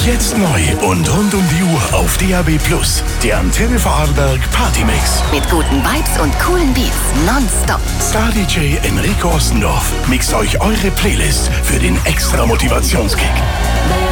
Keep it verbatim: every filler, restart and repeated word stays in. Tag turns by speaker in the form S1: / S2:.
S1: Jetzt neu und rund um die Uhr auf D A B Plus. Der Antenne Vorarlberg Partymix.
S2: Mit guten Vibes und coolen Beats nonstop.
S1: Star-D J Enrico Ossendorf mixt euch eure Playlist für den extra Motivationskick.